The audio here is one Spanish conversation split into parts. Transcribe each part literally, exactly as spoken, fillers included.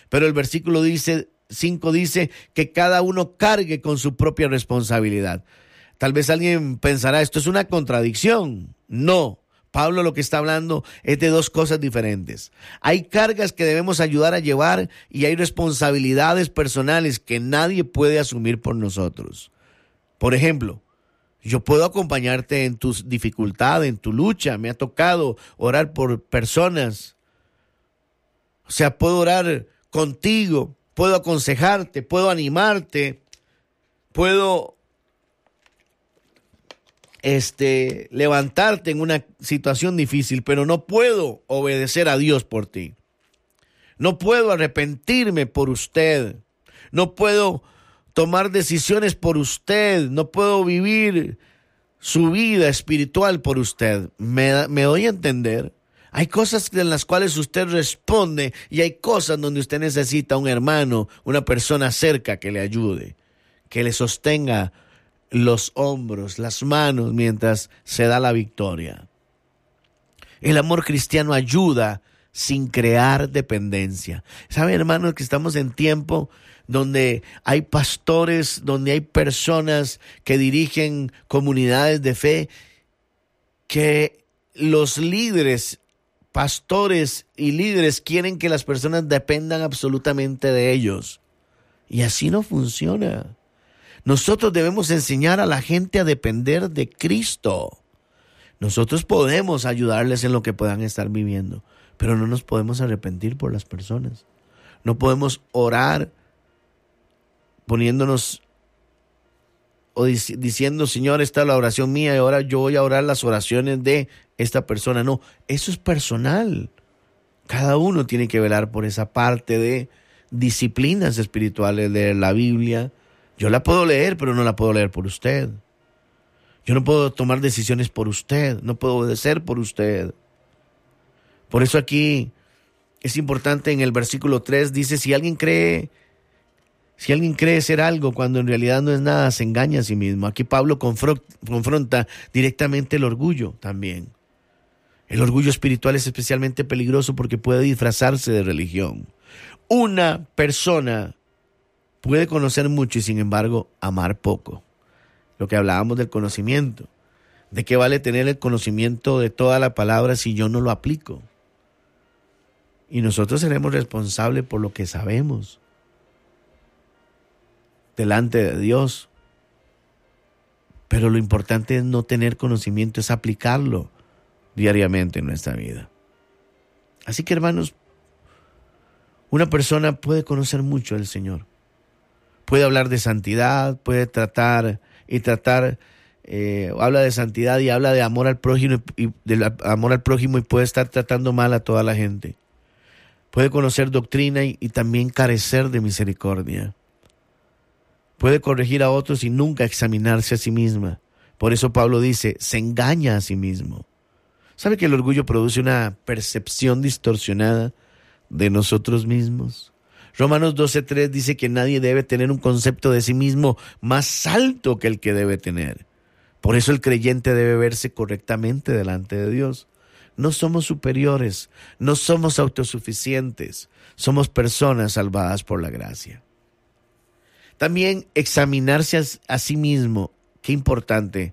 Pero el versículo dice, cinco dice que cada uno cargue con su propia responsabilidad. Tal vez alguien pensará, esto es una contradicción. No, Pablo lo que está hablando es de dos cosas diferentes. Hay cargas que debemos ayudar a llevar y hay responsabilidades personales que nadie puede asumir por nosotros. Por ejemplo, yo puedo acompañarte en tus dificultades, en tu lucha. Me ha tocado orar por personas. O sea, puedo orar contigo, puedo aconsejarte, puedo animarte, puedo este, levantarte en una situación difícil, pero no puedo obedecer a Dios por ti. No puedo arrepentirme por usted. No puedo tomar decisiones por usted. No puedo vivir su vida espiritual por usted. ¿Me, me doy a entender? Hay cosas en las cuales usted responde y hay cosas donde usted necesita un hermano, una persona cerca que le ayude, que le sostenga los hombros, las manos mientras se da la victoria. El amor cristiano ayuda sin crear dependencia. ¿Saben, hermanos, que estamos en tiempo donde hay pastores, donde hay personas que dirigen comunidades de fe, que los líderes, pastores y líderes quieren que las personas dependan absolutamente de ellos? Y así no funciona. Nosotros debemos enseñar a la gente a depender de Cristo. Nosotros podemos ayudarles en lo que puedan estar viviendo, pero no nos podemos arrepentir por las personas. No podemos orar poniéndonos o dic- diciendo, Señor, esta es la oración mía y ahora yo voy a orar las oraciones de esta persona. No, eso es personal. Cada uno tiene que velar por esa parte de disciplinas espirituales, leer la Biblia. Yo la puedo leer, pero no la puedo leer por usted. Yo no puedo tomar decisiones por usted, no puedo obedecer por usted. Por eso aquí es importante, en el versículo tres dice, si alguien cree, si alguien cree ser algo cuando en realidad no es nada, se engaña a sí mismo. Aquí Pablo confro- confronta directamente el orgullo también. El orgullo espiritual es especialmente peligroso porque puede disfrazarse de religión. Una persona puede conocer mucho y sin embargo amar poco. Lo que hablábamos del conocimiento. ¿De qué vale tener el conocimiento de toda la palabra si yo no lo aplico? Y nosotros seremos responsables por lo que sabemos delante de Dios. Pero lo importante es no tener conocimiento, es aplicarlo diariamente en nuestra vida. Así que, hermanos, una persona puede conocer mucho del Señor. Puede hablar de santidad, puede tratar y tratar, eh, habla de santidad y habla de amor al prójimo y del amor al prójimo y puede estar tratando mal a toda la gente. Puede conocer doctrina y, y también carecer de misericordia. Puede corregir a otros y nunca examinarse a sí misma. Por eso Pablo dice, se engaña a sí mismo. ¿Sabe que el orgullo produce una percepción distorsionada de nosotros mismos? Romanos doce tres dice que nadie debe tener un concepto de sí mismo más alto que el que debe tener. Por eso el creyente debe verse correctamente delante de Dios. No somos superiores, no somos autosuficientes, somos personas salvadas por la gracia. También examinarse a, a sí mismo, qué importante.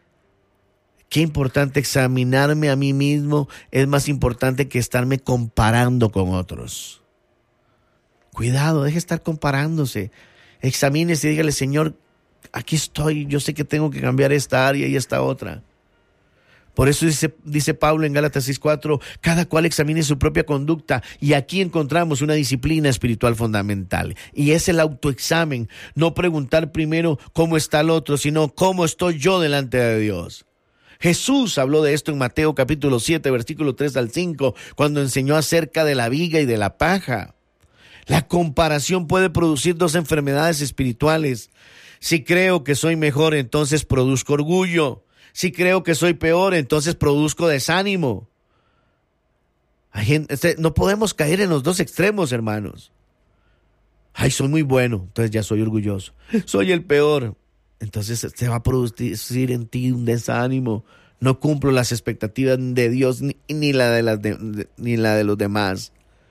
Qué importante examinarme a mí mismo, es más importante que estarme comparando con otros. Cuidado, deje de estar comparándose. Examínese y dígale, Señor, aquí estoy, yo sé que tengo que cambiar esta área y esta otra. Por eso dice, dice Pablo en Gálatas seis cuatro, cada cual examine su propia conducta. Y aquí encontramos una disciplina espiritual fundamental. Y es el autoexamen. No preguntar primero cómo está el otro, sino cómo estoy yo delante de Dios. Jesús habló de esto en Mateo capítulo siete, versículo tres al cinco, cuando enseñó acerca de la viga y de la paja. La comparación puede producir dos enfermedades espirituales. Si creo que soy mejor, entonces produzco orgullo. Si creo que soy peor, entonces produzco desánimo. Hay gente, no podemos caer en los dos extremos, hermanos. Ay, soy muy bueno, entonces ya soy orgulloso. Soy el peor, entonces se va a producir en ti un desánimo. No cumplo las expectativas de Dios ni, ni, la, de las de, ni la de los demás.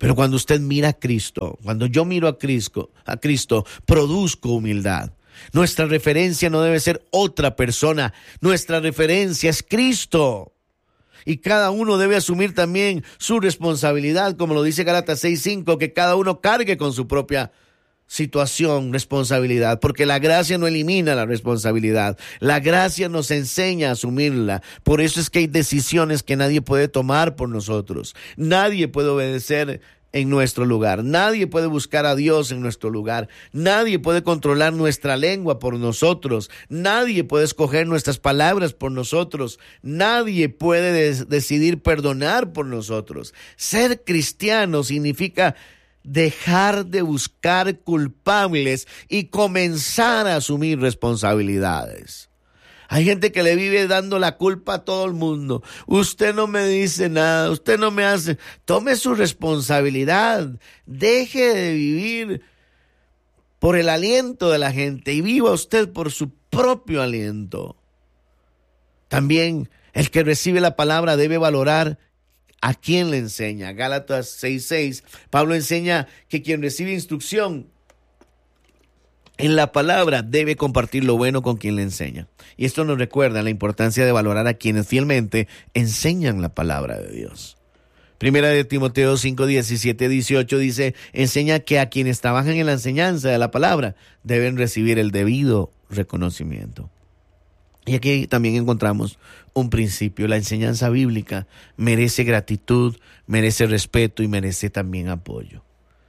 Pero cuando usted mira a Cristo, cuando yo miro a Cristo, a Cristo, produzco humildad. Nuestra referencia no debe ser otra persona. Nuestra referencia es Cristo. Y cada uno debe asumir también su responsabilidad, como lo dice Gálatas seis cinco, que cada uno cargue con su propia situación, responsabilidad, porque la gracia no elimina la responsabilidad. La gracia nos enseña a asumirla. Por eso es que hay decisiones que nadie puede tomar por nosotros. Nadie puede obedecer en nuestro lugar. Nadie puede buscar a Dios en nuestro lugar. Nadie puede controlar nuestra lengua por nosotros. Nadie puede escoger nuestras palabras por nosotros. Nadie puede des- decidir perdonar por nosotros. Ser cristiano significa dejar de buscar culpables y comenzar a asumir responsabilidades. Hay gente que le vive dando la culpa a todo el mundo. Usted no me dice nada, usted no me hace. Tome su responsabilidad. Deje de vivir por el aliento de la gente y viva usted por su propio aliento. También el que recibe la palabra debe valorar a quién le enseña. Gálatas seis seis, Pablo enseña que quien recibe instrucción en la palabra debe compartir lo bueno con quien le enseña. Y esto nos recuerda la importancia de valorar a quienes fielmente enseñan la palabra de Dios. Primera de Timoteo cinco diecisiete dieciocho dice, enseña que a quienes trabajan en la enseñanza de la palabra deben recibir el debido reconocimiento. Y aquí también encontramos un principio. La enseñanza bíblica merece gratitud, merece respeto y merece también apoyo.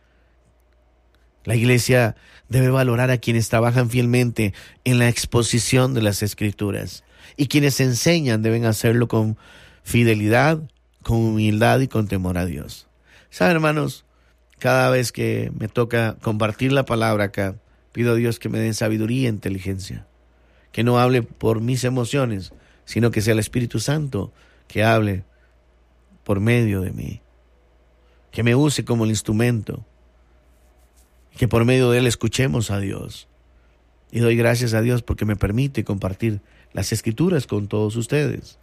La iglesia debe valorar a quienes trabajan fielmente en la exposición de las Escrituras. Y quienes enseñan deben hacerlo con fidelidad, con humildad y con temor a Dios. ¿Saben, hermanos? Cada vez que me toca compartir la palabra acá, pido a Dios que me dé sabiduría e inteligencia. Que no hable por mis emociones, sino que sea el Espíritu Santo que hable por medio de mí. Que me use como el instrumento. Que por medio de él escuchemos a Dios. Y doy gracias a Dios porque me permite compartir las Escrituras con todos ustedes.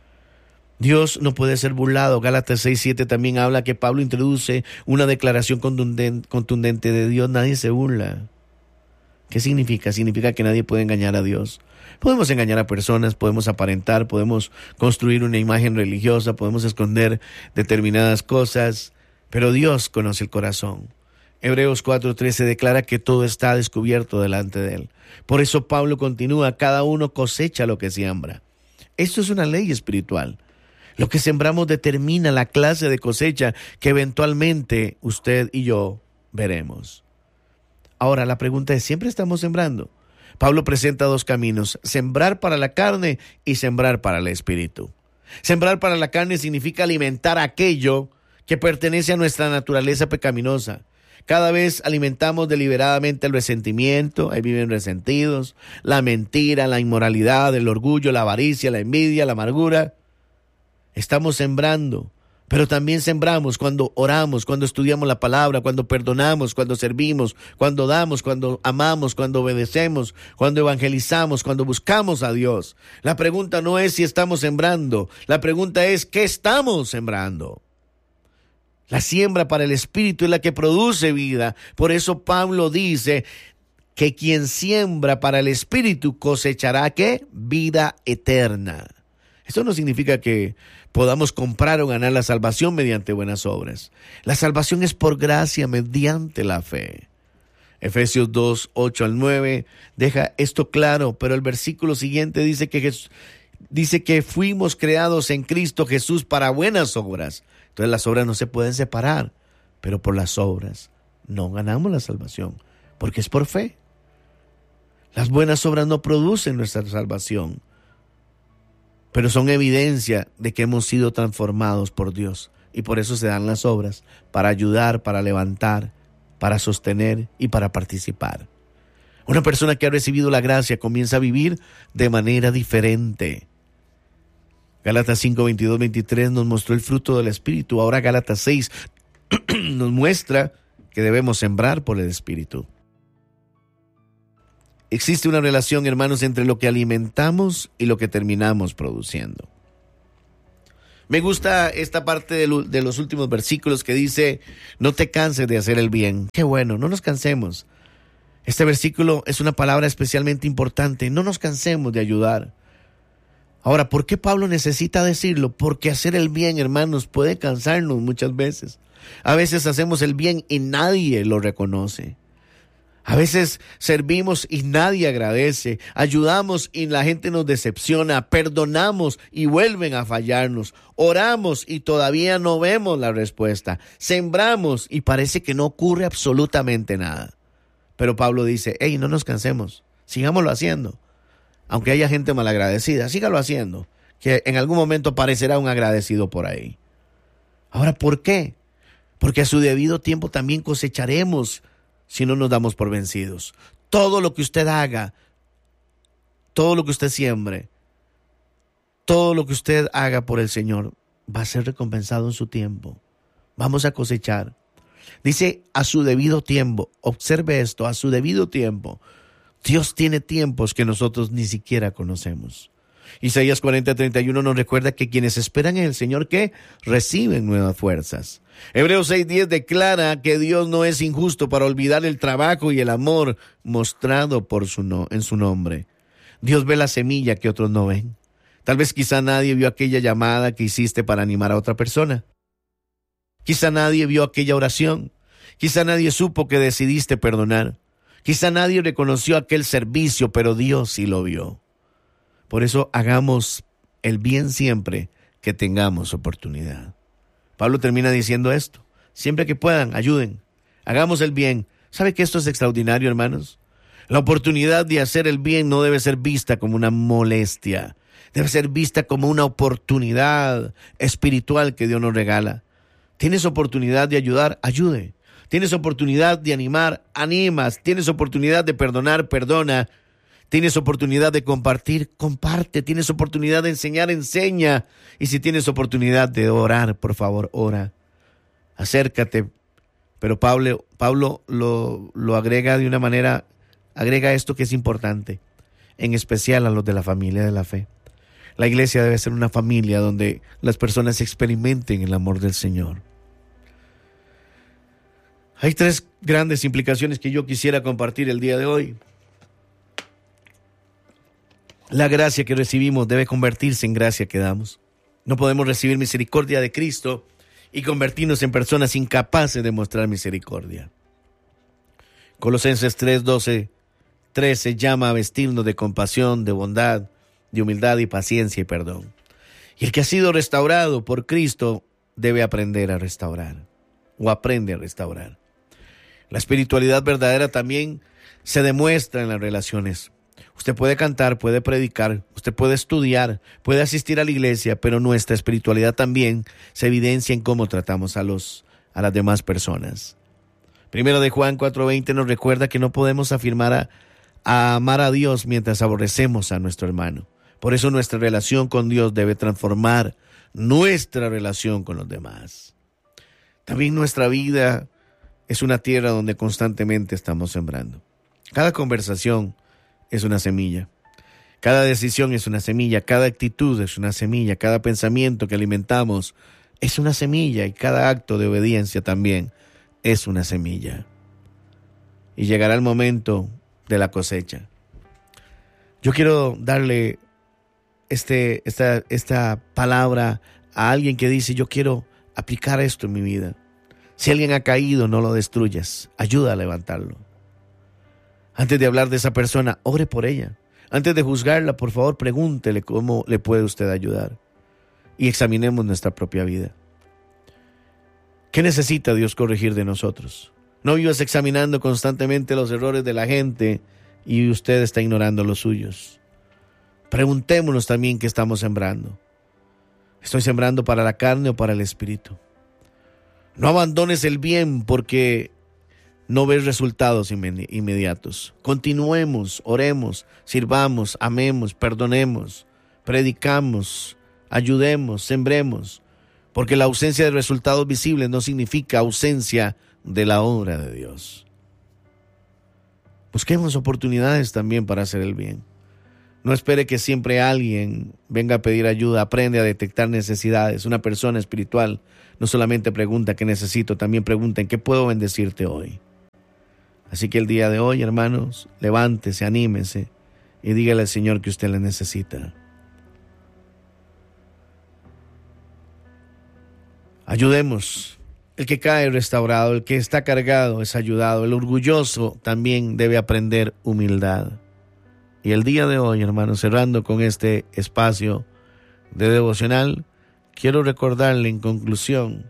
Dios no puede ser burlado. Gálatas seis siete también habla que Pablo introduce una declaración contundente de Dios. Nadie se burla. ¿Qué significa? Significa que nadie puede engañar a Dios. Podemos engañar a personas, podemos aparentar, podemos construir una imagen religiosa, podemos esconder determinadas cosas, pero Dios conoce el corazón. Hebreos cuatro trece declara que todo está descubierto delante de él. Por eso Pablo continúa, cada uno cosecha lo que siembra. Esto es una ley espiritual. Lo que sembramos determina la clase de cosecha que eventualmente usted y yo veremos. Ahora, la pregunta es, ¿siempre estamos sembrando? Pablo presenta dos caminos, sembrar para la carne y sembrar para el espíritu. Sembrar para la carne significa alimentar aquello que pertenece a nuestra naturaleza pecaminosa. Cada vez alimentamos deliberadamente el resentimiento, ahí viven resentidos, la mentira, la inmoralidad, el orgullo, la avaricia, la envidia, la amargura. Estamos sembrando. Pero también sembramos cuando oramos, cuando estudiamos la palabra, cuando perdonamos, cuando servimos, cuando damos, cuando amamos, cuando obedecemos, cuando evangelizamos, cuando buscamos a Dios. La pregunta no es si estamos sembrando, la pregunta es ¿qué estamos sembrando? La siembra para el Espíritu es la que produce vida. Por eso Pablo dice que quien siembra para el Espíritu cosechará ¿qué? Vida eterna. Esto no significa que podamos comprar o ganar la salvación mediante buenas obras. La salvación es por gracia mediante la fe. Efesios dos, ocho al nueve deja esto claro, pero el versículo siguiente dice que, Jesús, dice que fuimos creados en Cristo Jesús para buenas obras. Entonces las obras no se pueden separar, pero por las obras no ganamos la salvación, porque es por fe. Las buenas obras no producen nuestra salvación, pero son evidencia de que hemos sido transformados por Dios. Y por eso se dan las obras, para ayudar, para levantar, para sostener y para participar. Una persona que ha recibido la gracia comienza a vivir de manera diferente. Gálatas cinco, veintidós, veintitrés nos mostró el fruto del Espíritu. Ahora Gálatas seis nos muestra que debemos sembrar por el Espíritu. Existe una relación, hermanos, entre lo que alimentamos y lo que terminamos produciendo. Me gusta esta parte de, lo, de los últimos versículos que dice, no te canses de hacer el bien. Qué bueno, no nos cansemos. Este versículo es una palabra especialmente importante. No nos cansemos de ayudar. Ahora, ¿por qué Pablo necesita decirlo? Porque hacer el bien, hermanos, puede cansarnos muchas veces. A veces hacemos el bien y nadie lo reconoce. A veces servimos y nadie agradece. Ayudamos y la gente nos decepciona. Perdonamos y vuelven a fallarnos. Oramos y todavía no vemos la respuesta. Sembramos y parece que no ocurre absolutamente nada. Pero Pablo dice, hey, no nos cansemos. Sigámoslo haciendo. Aunque haya gente malagradecida, sígalo haciendo, que en algún momento aparecerá un agradecido por ahí. Ahora, ¿por qué? Porque a su debido tiempo también cosecharemos si no nos damos por vencidos. Todo lo que usted haga, todo lo que usted siembre, todo lo que usted haga por el Señor va a ser recompensado en su tiempo. Vamos a cosechar. Dice a su debido tiempo, observe esto, a su debido tiempo. Dios tiene tiempos que nosotros ni siquiera conocemos. Isaías cuarenta, treinta y uno nos recuerda que quienes esperan en el Señor, ¿qué? Reciben nuevas fuerzas. Hebreos seis, diez declara que Dios no es injusto para olvidar el trabajo y el amor mostrado por su no, en su nombre. Dios ve la semilla que otros no ven. Tal vez quizá nadie vio aquella llamada que hiciste para animar a otra persona. Quizá nadie vio aquella oración. Quizá nadie supo que decidiste perdonar. Quizá nadie reconoció aquel servicio, pero Dios sí lo vio. Por eso hagamos el bien siempre que tengamos oportunidad. Pablo termina diciendo esto. Siempre que puedan, ayuden. Hagamos el bien. ¿Sabe que esto es extraordinario, hermanos? La oportunidad de hacer el bien no debe ser vista como una molestia. Debe ser vista como una oportunidad espiritual que Dios nos regala. ¿Tienes oportunidad de ayudar? Ayude. Tienes oportunidad de animar, animas. Tienes oportunidad de perdonar, perdona. Tienes oportunidad de compartir, comparte. Tienes oportunidad de enseñar, enseña. Y si tienes oportunidad de orar, por favor, ora. Acércate. Pero Pablo, Pablo lo, lo agrega de una manera, agrega esto que es importante, en especial a los de la familia de la fe. La iglesia debe ser una familia donde las personas experimenten el amor del Señor. Hay tres grandes implicaciones que yo quisiera compartir el día de hoy. La gracia que recibimos debe convertirse en gracia que damos. No podemos recibir misericordia de Cristo y convertirnos en personas incapaces de mostrar misericordia. Colosenses tres, doce, trece llama a vestirnos de compasión, de bondad, de humildad y paciencia y perdón. Y el que ha sido restaurado por Cristo debe aprender a restaurar o aprende a restaurar. La espiritualidad verdadera también se demuestra en las relaciones. Usted puede cantar, puede predicar, usted puede estudiar, puede asistir a la iglesia, pero nuestra espiritualidad también se evidencia en cómo tratamos a los a las demás personas. Primero de Juan cuatro veinte nos recuerda que no podemos afirmar a, a amar a Dios mientras aborrecemos a nuestro hermano. Por eso nuestra relación con Dios debe transformar nuestra relación con los demás. También nuestra vida es una tierra donde constantemente estamos sembrando. Cada conversación es una semilla. Cada decisión es una semilla. Cada actitud es una semilla. Cada pensamiento que alimentamos es una semilla. Y cada acto de obediencia también es una semilla. Y llegará el momento de la cosecha. Yo quiero darle este, esta, esta palabra a alguien que dice, yo quiero aplicar esto en mi vida. Si alguien ha caído, no lo destruyas. Ayuda a levantarlo. Antes de hablar de esa persona, ore por ella. Antes de juzgarla, por favor, pregúntele cómo le puede usted ayudar. Y examinemos nuestra propia vida. ¿Qué necesita Dios corregir de nosotros? No vivas examinando constantemente los errores de la gente y usted está ignorando los suyos. Preguntémonos también qué estamos sembrando. ¿Estoy sembrando para la carne o para el espíritu? No abandones el bien porque no ves resultados inmediatos. Continuemos, oremos, sirvamos, amemos, perdonemos, predicamos, ayudemos, sembremos, porque la ausencia de resultados visibles no significa ausencia de la obra de Dios. Busquemos oportunidades también para hacer el bien. No espere que siempre alguien venga a pedir ayuda. Aprende a detectar necesidades. Una persona espiritual no solamente pregunta qué necesito, también pregunta en qué puedo bendecirte hoy. Así que el día de hoy, hermanos, levántese, anímese y dígale al Señor que usted le necesita. Ayudemos. El que cae es restaurado, el que está cargado es ayudado. El orgulloso también debe aprender humildad. Y el día de hoy, hermanos, cerrando con este espacio de devocional, quiero recordarle en conclusión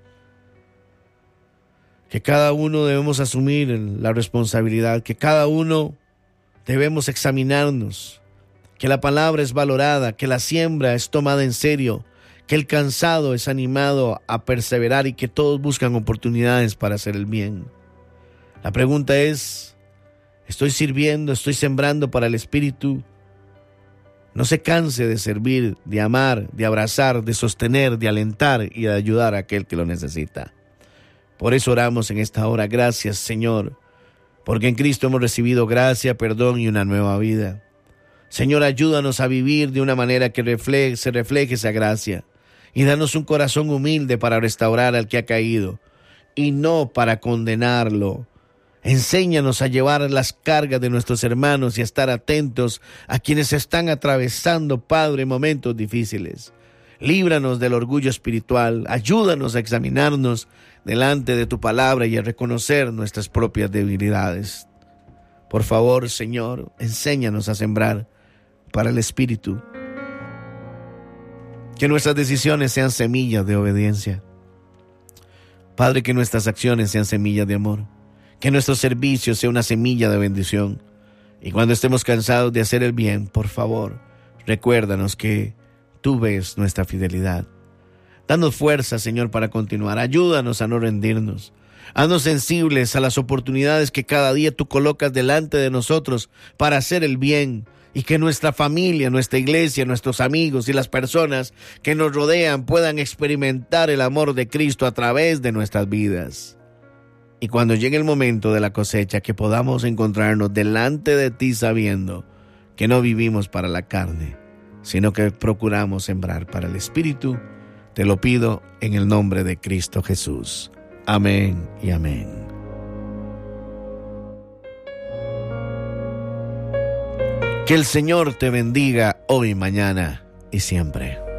que cada uno debemos asumir la responsabilidad, que cada uno debemos examinarnos, que la palabra es valorada, que la siembra es tomada en serio, que el cansado es animado a perseverar y que todos buscan oportunidades para hacer el bien. La pregunta es, ¿estoy sirviendo, estoy sembrando para el Espíritu? No se canse de servir, de amar, de abrazar, de sostener, de alentar y de ayudar a aquel que lo necesita. Por eso oramos en esta hora. Gracias, Señor, porque en Cristo hemos recibido gracia, perdón y una nueva vida. Señor, ayúdanos a vivir de una manera que refleje, se refleje esa gracia y danos un corazón humilde para restaurar al que ha caído y no para condenarlo. Enséñanos a llevar las cargas de nuestros hermanos y a estar atentos a quienes están atravesando, Padre, momentos difíciles. Líbranos del orgullo espiritual, ayúdanos a examinarnos delante de tu palabra y a reconocer nuestras propias debilidades. Por favor, Señor, enséñanos a sembrar para el Espíritu. Que nuestras decisiones sean semillas de obediencia. Padre, que nuestras acciones sean semillas de amor. Que nuestro servicio sea una semilla de bendición. Y cuando estemos cansados de hacer el bien, por favor, recuérdanos que tú ves nuestra fidelidad. Danos fuerza, Señor, para continuar. Ayúdanos a no rendirnos. Haznos sensibles a las oportunidades que cada día tú colocas delante de nosotros para hacer el bien. Y que nuestra familia, nuestra iglesia, nuestros amigos y las personas que nos rodean puedan experimentar el amor de Cristo a través de nuestras vidas. Y cuando llegue el momento de la cosecha, que podamos encontrarnos delante de ti sabiendo que no vivimos para la carne, sino que procuramos sembrar para el Espíritu. Te lo pido en el nombre de Cristo Jesús. Amén y amén. Que el Señor te bendiga hoy, mañana y siempre.